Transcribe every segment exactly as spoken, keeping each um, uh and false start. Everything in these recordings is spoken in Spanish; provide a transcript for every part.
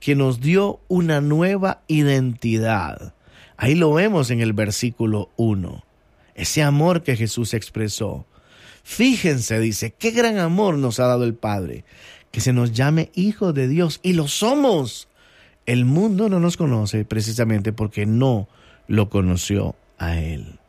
que nos dio una nueva identidad. Ahí lo vemos en el versículo uno. Ese amor que Jesús expresó. Fíjense, dice, qué gran amor nos ha dado el Padre, que se nos llame hijos de Dios, y lo somos. El mundo no nos conoce precisamente porque no lo conoció a Él.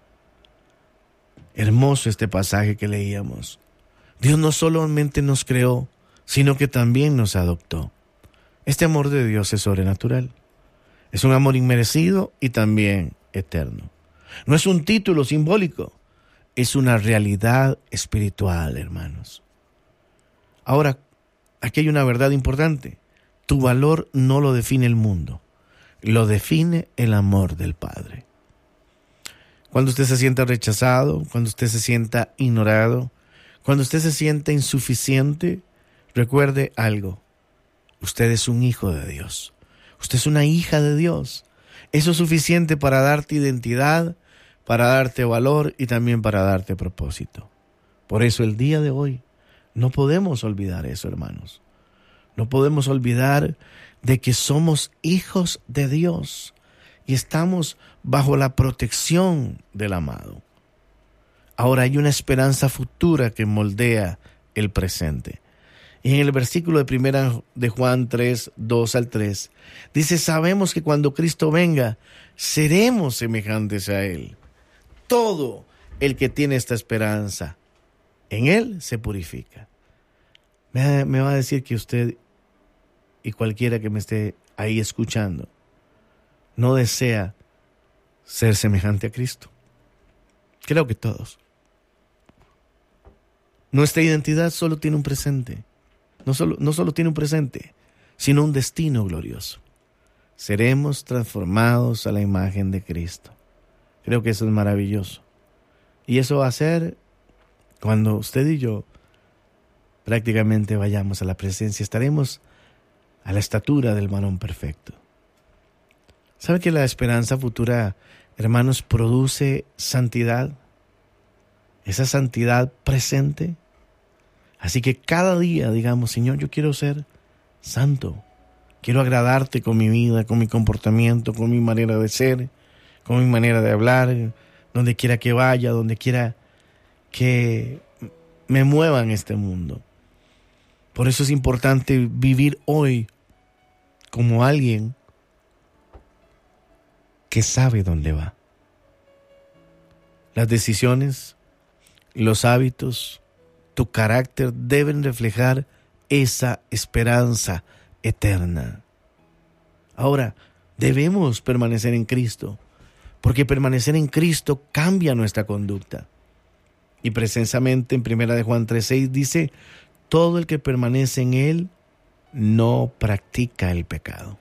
Hermoso este pasaje que leíamos. Dios no solamente nos creó, sino que también nos adoptó. Este amor de Dios es sobrenatural. Es un amor inmerecido y también eterno. No es un título simbólico, es una realidad espiritual, hermanos. Ahora, aquí hay una verdad importante. Tu valor no lo define el mundo, lo define el amor del Padre. Cuando usted se sienta rechazado, cuando usted se sienta ignorado, cuando usted se sienta insuficiente, recuerde algo. Usted es un hijo de Dios. Usted es una hija de Dios. Eso es suficiente para darte identidad, para darte valor y también para darte propósito. Por eso el día de hoy no podemos olvidar eso, hermanos. No podemos olvidar de que somos hijos de Dios y estamos bajo la protección del amado. Ahora hay una esperanza futura que moldea el presente. Y en el versículo de primera de Juan tres, dos al tres, dice, sabemos que cuando Cristo venga, seremos semejantes a Él. Todo el que tiene esta esperanza, en Él se purifica. Me, me va a decir que usted y cualquiera que me esté ahí escuchando, no desea ser semejante a Cristo. Creo que todos. Nuestra identidad solo tiene un presente. No solo, no solo tiene un presente, sino un destino glorioso. Seremos transformados a la imagen de Cristo. Creo que eso es maravilloso. Y eso va a ser cuando usted y yo prácticamente vayamos a la presencia. Estaremos a la estatura del varón perfecto. ¿Sabe que la esperanza futura, hermanos, produce santidad? Esa santidad presente. Así que cada día digamos, Señor, yo quiero ser santo. Quiero agradarte con mi vida, con mi comportamiento, con mi manera de ser, con mi manera de hablar, donde quiera que vaya, donde quiera que me mueva en este mundo. Por eso es importante vivir hoy como alguien que sabe dónde va. Las decisiones, los hábitos, tu carácter deben reflejar esa esperanza eterna. Ahora, debemos permanecer en Cristo, porque permanecer en Cristo cambia nuestra conducta. Y precisamente en primera de Juan tres seis dice, todo el que permanece en Él no practica el pecado.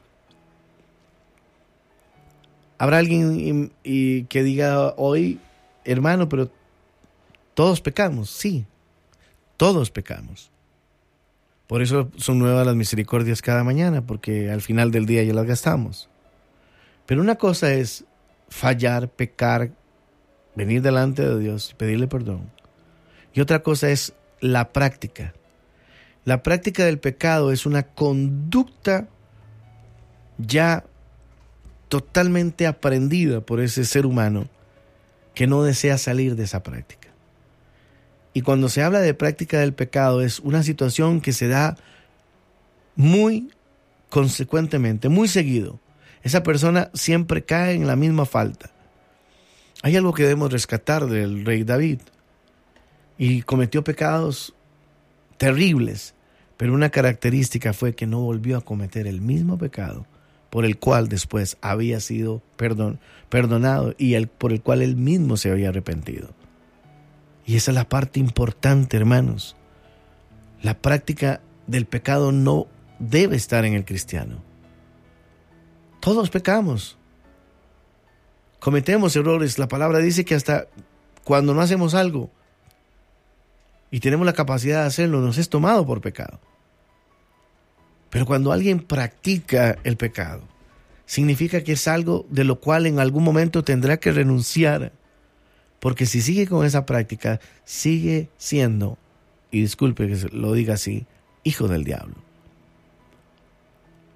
Habrá alguien y, y que diga hoy, hermano, pero todos pecamos. Sí, todos pecamos. Por eso son nuevas las misericordias cada mañana, porque al final del día ya las gastamos. Pero una cosa es fallar, pecar, venir delante de Dios, pedirle perdón. Y otra cosa es la práctica. La práctica del pecado es una conducta ya totalmente aprendida por ese ser humano que no desea salir de esa práctica. Y cuando se habla de práctica del pecado es una situación que se da muy consecuentemente, muy seguido. Esa persona siempre cae en la misma falta. Hay algo que debemos rescatar del rey David. Y cometió pecados terribles, pero una característica fue que no volvió a cometer el mismo pecado por el cual después había sido perdon, perdonado y el, por el cual él mismo se había arrepentido. Y esa es la parte importante, hermanos. La práctica del pecado no debe estar en el cristiano. Todos pecamos. Cometemos errores. La palabra dice que hasta cuando no hacemos algo y tenemos la capacidad de hacerlo, nos es tomado por pecado. Pero cuando alguien practica el pecado, significa que es algo de lo cual en algún momento tendrá que renunciar. Porque si sigue con esa práctica, sigue siendo, y disculpe que lo diga así, hijo del diablo.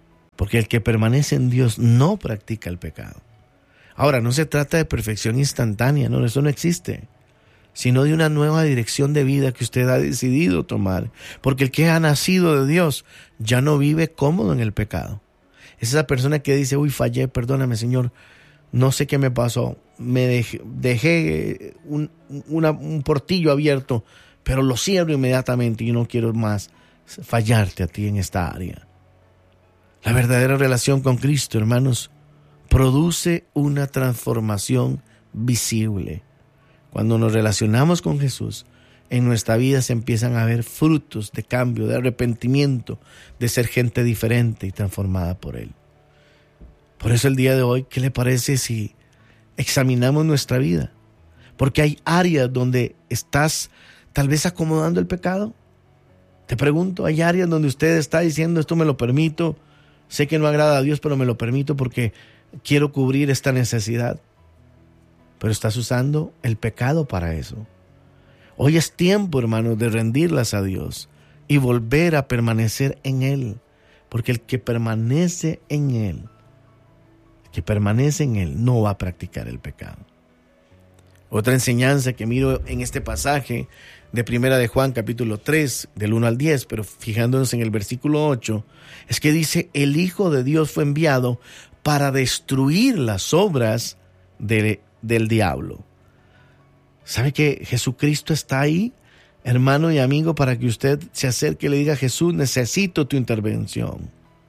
porque el que permanece en Dios no practica el pecado. Ahora, no se trata de perfección instantánea, no, eso no existe, sino de una nueva dirección de vida que usted ha decidido tomar, porque el que ha nacido de Dios ya no vive cómodo en el pecado. Es esa persona que dice, uy, fallé, perdóname, Señor, no sé qué me pasó, me dejé, dejé un, una, un portillo abierto, pero lo cierro inmediatamente y no quiero más fallarte a ti en esta área. La verdadera relación con Cristo, hermanos, produce una transformación visible. Cuando nos relacionamos con Jesús, en nuestra vida se empiezan a ver frutos de cambio, de arrepentimiento, de ser gente diferente y transformada por Él. Por eso el día de hoy, ¿qué le parece si examinamos nuestra vida? Porque hay áreas donde estás tal vez acomodando el pecado. Te pregunto, hay áreas donde usted está diciendo, esto me lo permito, sé que no agrada a Dios, pero me lo permito porque quiero cubrir esta necesidad. Pero estás usando el pecado para eso. Hoy es tiempo, hermanos, de rendirlas a Dios y volver a permanecer en Él. Porque el que permanece en Él, el que permanece en Él, no va a practicar el pecado. Otra enseñanza que miro en este pasaje de Primera de Juan, capítulo tres, del uno al diez, pero fijándonos en el versículo ocho, es que dice, el Hijo de Dios fue enviado para destruir las obras de, del diablo. ¿Sabe que Jesucristo está ahí, hermano y amigo, para que usted se acerque y le diga, Jesús, necesito tu intervención?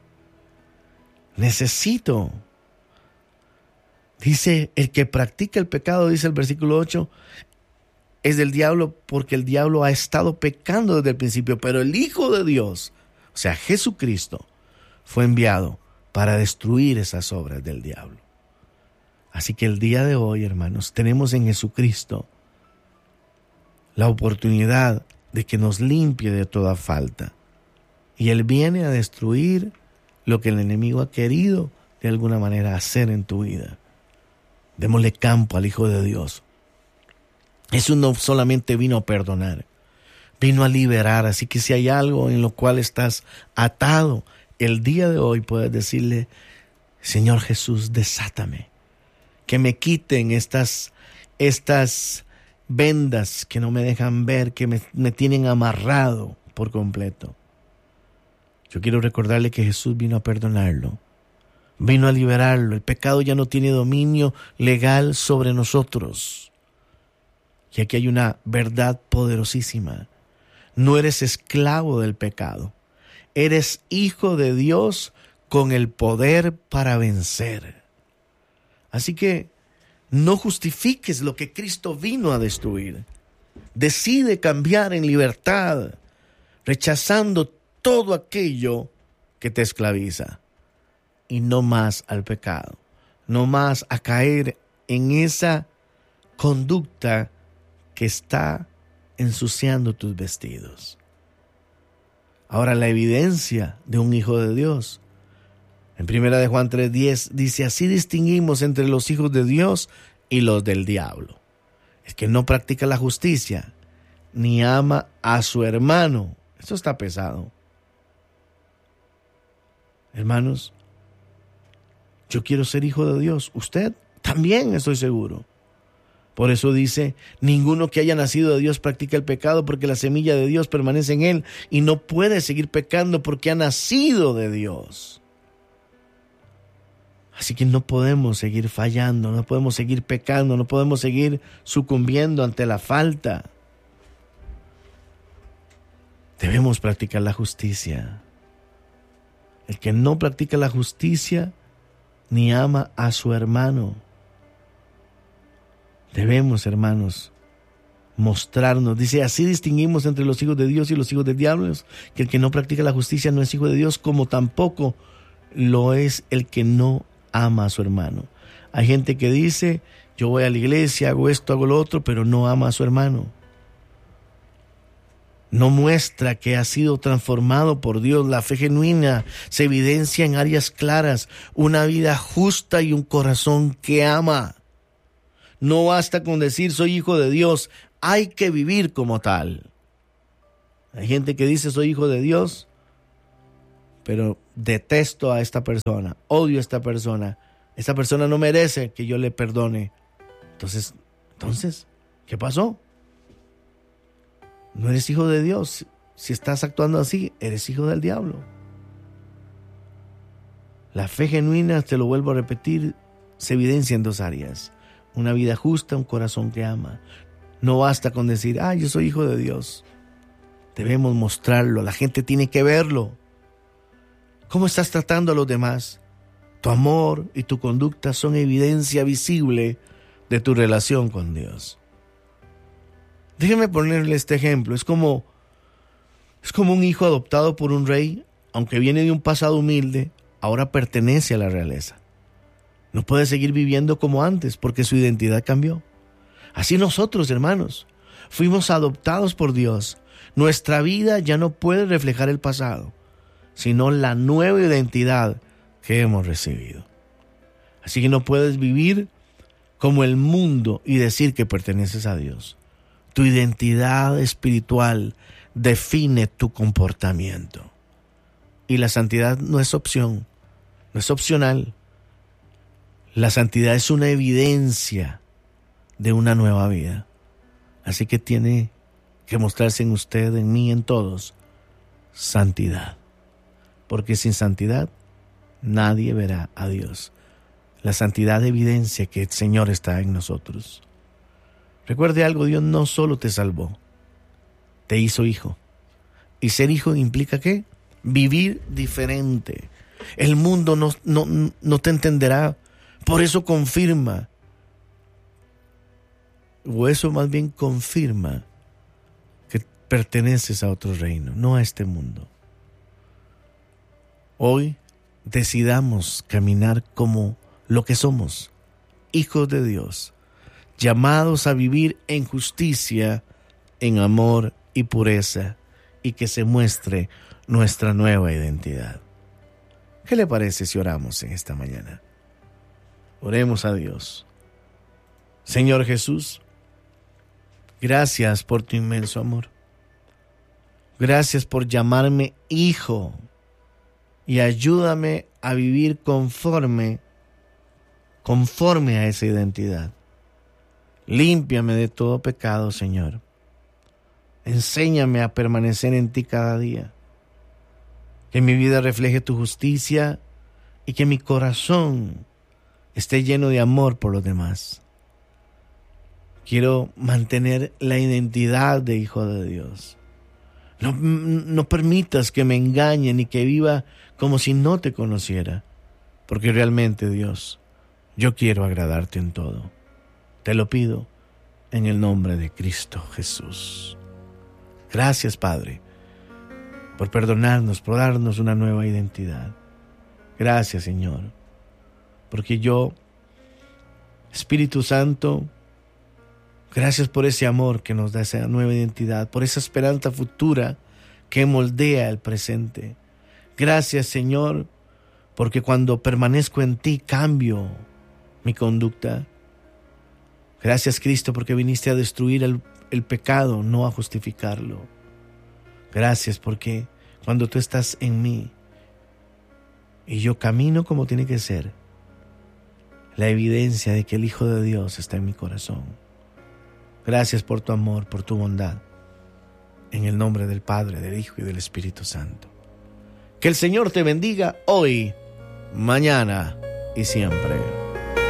Necesito. Dice, el que practica el pecado, dice el versículo ocho, es del diablo porque el diablo ha estado pecando desde el principio, pero el Hijo de Dios, o sea, Jesucristo, fue enviado para destruir esas obras del diablo. Así que el día de hoy, hermanos, tenemos en Jesucristo la oportunidad de que nos limpie de toda falta. Y Él viene a destruir lo que el enemigo ha querido de alguna manera hacer en tu vida. Démosle campo al Hijo de Dios. Jesús no solamente vino a perdonar, vino a liberar. Así que si hay algo en lo cual estás atado, el día de hoy puedes decirle, Señor Jesús, desátame. Que me quiten estas, estas vendas que no me dejan ver, que me, me tienen amarrado por completo. Yo quiero recordarle que Jesús vino a perdonarlo. Vino a liberarlo. El pecado ya no tiene dominio legal sobre nosotros. Y aquí hay una verdad poderosísima. No eres esclavo del pecado. Eres hijo de Dios con el poder para vencer. Así que no justifiques lo que Cristo vino a destruir. Decide cambiar en libertad, rechazando todo aquello que te esclaviza. Y no más al pecado, no más a caer en esa conducta que está ensuciando tus vestidos. Ahora, la evidencia de un hijo de Dios. En Primera de Juan tres diez dice, así distinguimos entre los hijos de Dios y los del diablo. El que no practica la justicia, ni ama a su hermano. Esto está pesado. Hermanos, yo quiero ser hijo de Dios. Usted también, estoy seguro. Por eso dice, ninguno que haya nacido de Dios practica el pecado, porque la semilla de Dios permanece en él y no puede seguir pecando porque ha nacido de Dios. Así que no podemos seguir fallando, no podemos seguir pecando, no podemos seguir sucumbiendo ante la falta. Debemos practicar la justicia. El que no practica la justicia ni ama a su hermano. Debemos, hermanos, mostrarnos. Dice, así distinguimos entre los hijos de Dios y los hijos del diablo, que el que no practica la justicia no es hijo de Dios, como tampoco lo es el que no ama a su hermano. Hay gente que dice, yo voy a la iglesia, hago esto, hago lo otro, pero no ama a su hermano. No muestra que ha sido transformado por Dios. La fe genuina se evidencia en áreas claras, una vida justa y un corazón que ama. No basta con decir soy hijo de Dios, hay que vivir como tal. Hay gente que dice soy hijo de Dios, pero detesto a esta persona, odio a esta persona, esta persona no merece que yo le perdone. Entonces, entonces, ¿qué pasó? No eres hijo de Dios. Si estás actuando así, eres hijo del diablo. La fe genuina, te lo vuelvo a repetir, se evidencia en dos áreas. Una vida justa, un corazón que ama. No basta con decir, ah, yo soy hijo de Dios. Debemos mostrarlo, la gente tiene que verlo. ¿Cómo estás tratando a los demás? Tu amor y tu conducta son evidencia visible de tu relación con Dios. Déjenme ponerle este ejemplo. Es como, es como un hijo adoptado por un rey, aunque viene de un pasado humilde, ahora pertenece a la realeza. No puede seguir viviendo como antes porque su identidad cambió. Así nosotros, hermanos, fuimos adoptados por Dios. Nuestra vida ya no puede reflejar el pasado, sino la nueva identidad que hemos recibido. Así que no puedes vivir como el mundo y decir que perteneces a Dios. Tu identidad espiritual define tu comportamiento. Y la santidad no es opción, no es opcional. La santidad es una evidencia de una nueva vida. Así que tiene que mostrarse en usted, en mí, en todos, santidad. Porque sin santidad nadie verá a Dios. La santidad evidencia que el Señor está en nosotros. Recuerde algo, Dios no solo te salvó, te hizo hijo. Y ser hijo implica ¿qué? Vivir diferente. El mundo no, no, no te entenderá. Por eso confirma, o eso más bien confirma, que perteneces a otro reino, no a este mundo. Hoy decidamos caminar como lo que somos, hijos de Dios, llamados a vivir en justicia, en amor y pureza, y que se muestre nuestra nueva identidad. ¿Qué le parece si oramos en esta mañana? Oremos a Dios. Señor Jesús, gracias por tu inmenso amor. Gracias por llamarme hijo y ayúdame a vivir conforme, conforme a esa identidad. Límpiame de todo pecado, Señor. Enséñame a permanecer en ti cada día. Que mi vida refleje tu justicia y que mi corazón esté lleno de amor por los demás. Quiero mantener la identidad de hijo de Dios. No, no permitas que me engañen y que viva como si no te conociera, porque realmente, Dios, yo quiero agradarte en todo. Te lo pido en el nombre de Cristo Jesús. Gracias, Padre, por perdonarnos, por darnos una nueva identidad. Gracias, Señor, porque yo, Espíritu Santo, gracias por ese amor que nos da esa nueva identidad, por esa esperanza futura que moldea el presente. Gracias, Señor, porque cuando permanezco en ti cambio mi conducta. Gracias, Cristo, porque viniste a destruir el, el pecado, no a justificarlo. Gracias porque cuando tú estás en mí y yo camino como tiene que ser, la evidencia de que el Hijo de Dios está en mi corazón. Gracias por tu amor, por tu bondad. En el nombre del Padre, del Hijo y del Espíritu Santo. Que el Señor te bendiga hoy, mañana y siempre.